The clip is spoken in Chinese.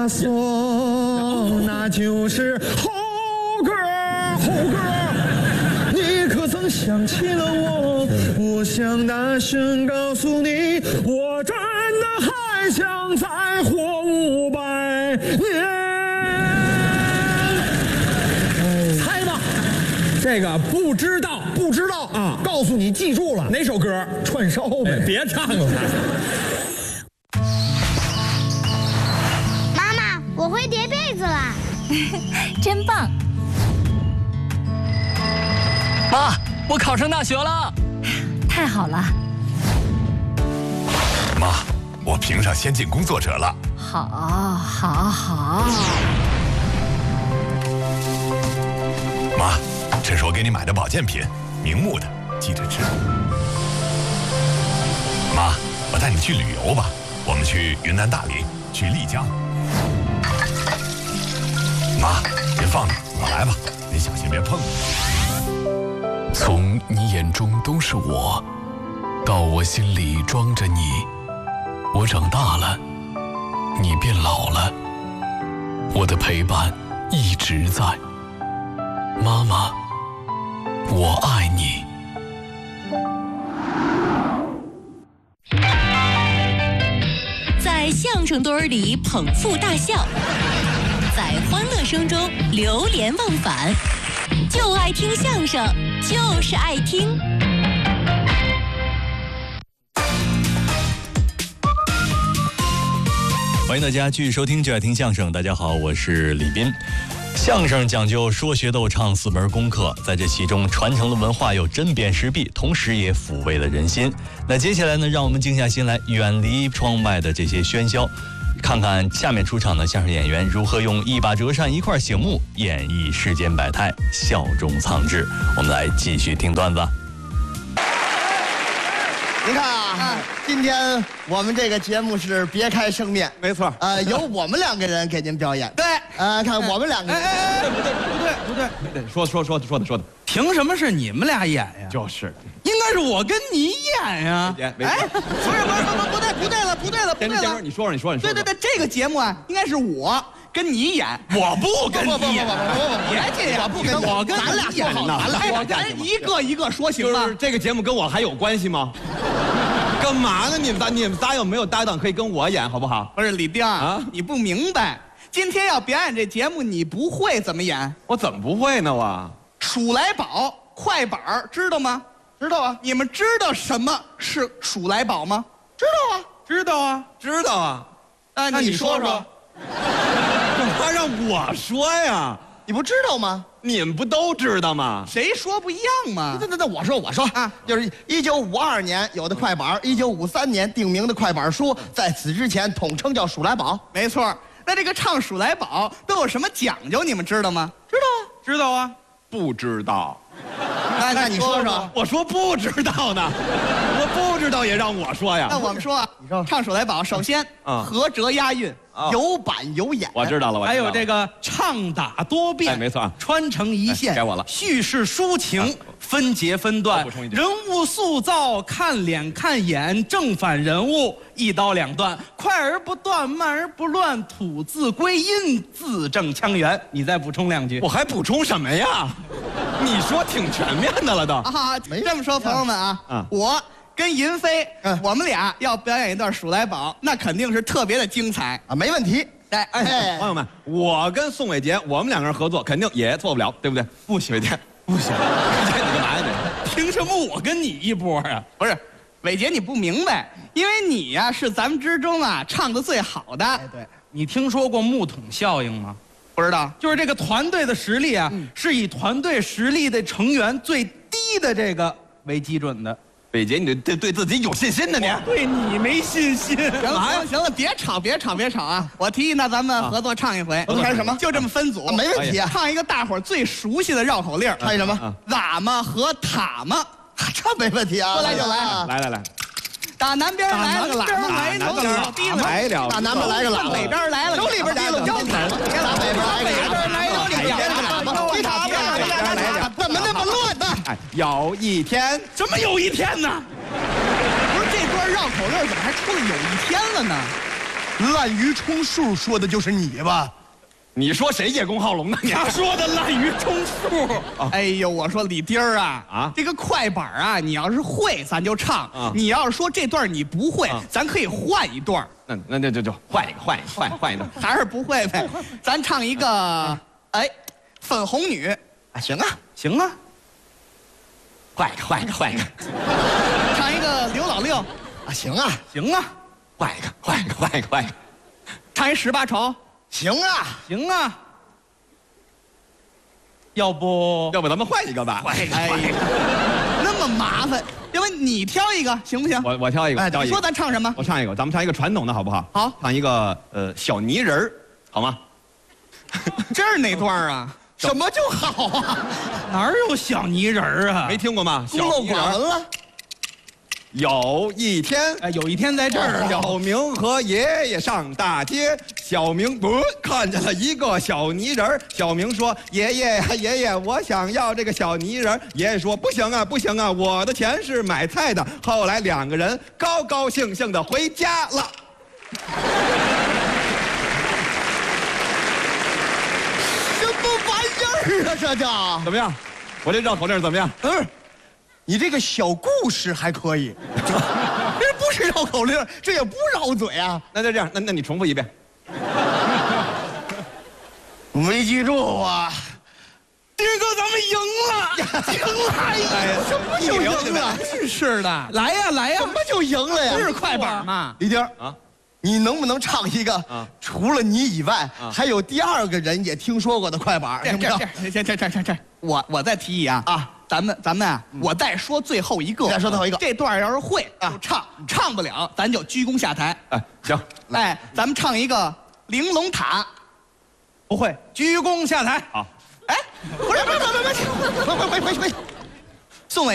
拉索，那就是猴哥，猴哥，你可曾想起了我？我想大声告诉你，我真的还想再活500年。猜吧，这个不知道啊，告诉你记住了，哪首歌？串烧呗，别唱了。 妈妈，我会叠被子了， 真棒！ 妈，我考上大学了， 太好了！ 妈，我评上先进工作者了。 好。 妈，这是我给你买的保健品，明目的，记着吃。妈，我带你去旅游吧，我们去云南大理，去丽江。妈，别放着，我来吧，你小心别碰。 从你眼中都是我，到我心里装着你，我长大了，你变老了，我的陪伴一直在。妈妈，我爱你。 在相声堆儿里捧腹大笑，在欢乐声中流连忘返，就爱听相声，就是爱听。 欢迎大家继续收听就爱听相声。大家好，我是李斌。相声讲究说学逗唱4门功课，在这其中传承了文化又针砭时弊，同时也抚慰了人心。那接下来呢，让我们静下心来，远离窗外的这些喧嚣，看看下面出场的相声演员如何用一把折扇一块醒目演绎世间百态，笑中藏智。我们来继续听段子。 您看啊，今天我们这个节目是别开生面， 没错， 由我们2个人给您表演。 对， 看我们2个人。 不对， 说的， 凭什么是你们俩演呀？ 就是， 应该是我跟你演呀。哎，不对了。 你说。 对，这个节目啊，应该是我跟你演，我不跟你演。别这样，我跟咱俩说好了，咱一个说行吗？ 就是这个节目跟我还有关系吗？干嘛呢？你们仨有没有搭档可以跟我演，好不好？ 不是李丁啊，你不明白，今天要表演这节目，你不会怎么演？ 我怎么不会呢？我数来宝快板知道吗？ 知道啊。 你们知道什么是数来宝吗？知道啊。 那你说说。 干嘛让我说呀？ 你不知道吗？ 你们不都知道吗？ 谁说不一样吗？ 那我说啊，就是1952年有的快板，1953年定名的快板书，在此之前统称叫数来宝。 没错。那这个唱数来宝都有什么讲究？你们知道吗？知道啊。 不知道。 那你说说。 我说不知道呢，我不知道也让我说呀。 那我们说啊， 你说唱数来宝，首先合辙押韵，有板有眼。 我知道了。 还有这个唱打多变， 没错， 穿成一线。 该我了。 叙事抒情，分节分段，人物塑造，看脸看眼，正反人物一刀2断，快而不断，慢而不乱，吐字归音，字正腔圆。你再补充2句。 我还补充什么呀？你说挺全面的了都。 这么说，朋友们啊，我跟银飞，我们俩要表演一段数来宝，那肯定是特别的精彩啊，没问题。 朋友们，我跟宋伟杰，我们2个人合作，肯定也做不了，对不对？ 不行， 伟杰，不行，伟杰，你干嘛呀你？ 凭什么我跟你一波啊？不是，伟杰，你不明白，因为你呀是咱们之中啊唱的最好的。 对， 你听说过木桶效应吗？不知道，就是这个团队的实力啊，是以团队实力的成员最低的这个为基准的。 伟杰，你对自己有信心的你？ 对你没信心。行了，别吵啊！我提议，那咱们合作唱一回。 唱什么？ 就这么分组， 没问题啊。 唱一个大伙儿最熟悉的绕口令。 唱一什么？ 喇嘛和塔嘛， 这没问题啊。 说来就来。 来。 打南边来了个喇嘛，来了打南边来个喇嘛， 北边来了， 有里边提了腰塔，打北边来个喇嘛，有里边来个喇嘛，你塔边怎么那么乱呢？ 有一天， 什么有一天呢？不是这段绕口令怎么还出了有一天了呢？ 滥竽充数说的就是你吧？ 你说谁叶公好龙呢？ 他说的滥竽充数。哎呦，我说李丁儿啊，这个快板啊，你要是会，咱就唱；你要是说这段你不会，咱可以换一段。 那就换一个， 还是不会呗？咱唱一个，哎，粉红女啊，行啊， 行啊， 换一个， 唱一个刘老六啊，行啊， 行啊， 换一个， 唱一18朝。 行啊， 行啊，要不咱们换一个吧？ 哎呀，那么麻烦，要不你挑一个行不行？ 我挑一个。 哎，你说咱唱什么？ 我唱一个，咱们唱一个传统的好不好？ 好， 唱一个小泥人儿，好吗？ 这是哪段啊？ 什么就好啊？ 哪有小泥人儿啊？ 没听过吗？ 孤陋寡闻了。 有一天， 有一天在这儿， 小明和爷爷上大街，小明看见了一个小泥人儿。小明说：“爷爷，我想要这个小泥人儿。”爷爷说：“不行啊，我的钱是买菜的。”后来两个人高高兴兴的回家了。 什么玩意儿啊？这叫怎么样？我这绕口令怎么样？ 你这个小故事还可以，这不是绕口令，这也不绕嘴啊。 那就这样，那你重复一遍。 我没记住啊。 丁哥，咱们赢了，赢了！ 哎呀，什么就赢了？ 真是的，来呀！ 什么就赢了呀？ 不是快板吗？ 李丁啊，你能不能唱一个除了你以外还有第二个人也听说过的快板？行不行？ 这，我再提议啊！咱们啊，我再说最后一个。 再说最后一个， 这段要是会就唱不了，咱就鞠躬下台。 行。 哎，咱们唱一个玲珑塔，不会，鞠躬下台。 好。 哎，不是，